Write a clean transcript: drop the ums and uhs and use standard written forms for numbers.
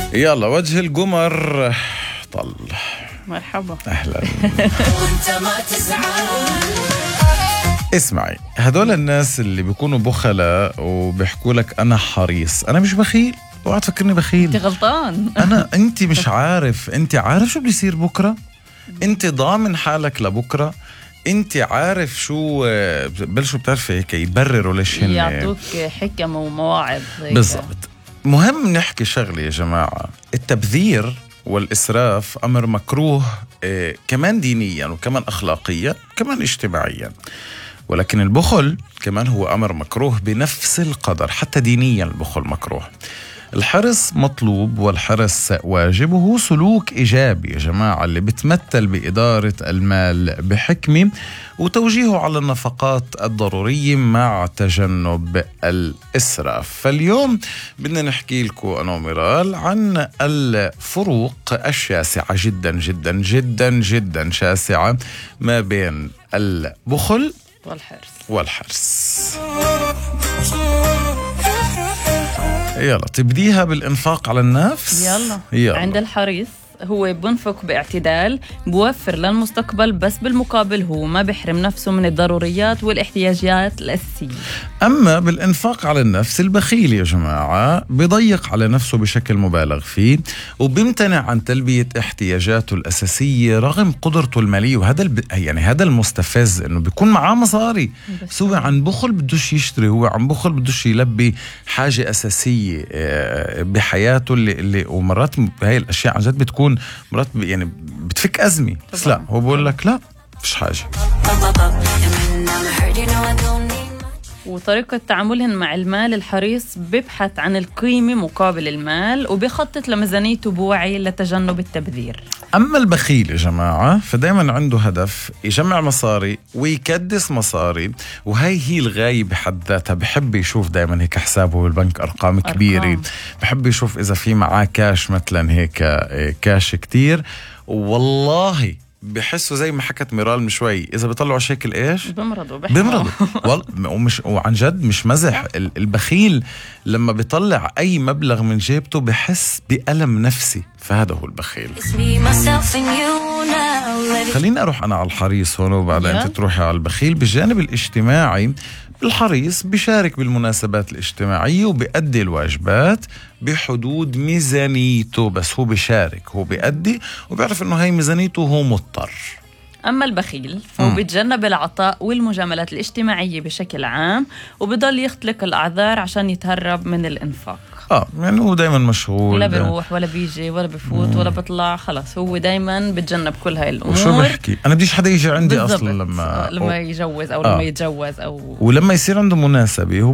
يلا وجه القمر طل. مرحبا. أهلا. اسمعي، هدول الناس اللي بيكونوا بخلاء وبيحكوا لك أنا حريص، أنا مش بخيل، اوعى تفكرني بخيل. انت غلطان. انت مش عارف، انت عارف شو بيصير بكرة، انت ضامن حالك لبكرة، انت عارف شو بلشوا بتعرفي هيك يبرروا ليش هن يعطوك حكم ومواعظ بالضبط. مهم نحكي شغلة يا جماعة، التبذير والإسراف أمر مكروه كمان دينيا وكمان أخلاقيا كمان اجتماعيا، ولكن البخل كمان هو أمر مكروه بنفس القدر، حتى دينيا البخل مكروه. الحرص مطلوب والحرص واجب، وهو سلوك إيجابي يا جماعة اللي بتمثل بإدارة المال بحكمة وتوجيهه على النفقات الضرورية مع تجنب الإسراف. فاليوم بدنا نحكي لكم أنا وميرال عن الفروق الشاسعة جدا جدا جدا جدا شاسعة ما بين البخل والحرص. يلا تبديها بالإنفاق على النفس. يلا. عند الحريص هو بنفق باعتدال، بوفر للمستقبل، بس بالمقابل هو ما بيحرم نفسه من الضروريات والاحتياجات الأساسية. أما بالإنفاق على النفس البخيل يا جماعة بيضيق على نفسه بشكل مبالغ فيه وبيمتنع عن تلبية احتياجاته الأساسية رغم قدرته المالية. وهذا هذا المستفز إنه بيكون معاه مصاري بس هو عن بخل بدوش يشتري، هو عن بخل بدوش يلبي حاجة أساسية بحياته اللي ومرات هاي الأشياء عن جد بتكون مرات يعني بتفك أزمة. بس لا، هو بقول لك لا فيش حاجة. وطريقة تعاملهن مع المال، الحريص بيبحث عن القيمة مقابل المال وبيخطط لميزانيته بوعي لتجنب التبذير. أما البخيل يا جماعة فدايما عنده هدف يجمع مصاري ويكدس مصاري، وهي هي الغاية بحد ذاتها. بحب يشوف دايما هيك حسابه بالبنك أرقام كبيرة، بحب يشوف إذا في معاه كاش مثلا هيك كاش كتير، والله بحسوا زي ما حكت ميرال من شوي إذا بيطلعوا شكل إيش بيمرضوا وعن جد مش مزح. البخيل لما بيطلع أي مبلغ من جيبته بحس بألم نفسي، فهذا هو البخيل. خليني أروح أنا على الحريص هون وبعدين أنت تروحي على البخيل. بالجانب الاجتماعي الحريص بيشارك بالمناسبات الاجتماعية وبيأدي الواجبات بحدود ميزانيته، بس هو بيشارك، هو بيأدي وبيعرف انه هاي ميزانيته وهو مضطر. أما البخيل فهو بيتجنب العطاء والمجاملات الاجتماعية بشكل عام وبيضل يختلق الأعذار عشان يتهرب من الإنفاق. يعني هو دايما مشغول، لا بيروح ولا بيجي ولا بيفوت ولا بيطلع، خلاص هو دايما بيتجنب كل هاي الأمور. وشو بحكي أنا بديش حدا يجي عندي أصلا لما يجوز أو لما يتجوز أو ولما يصير عنده مناسبة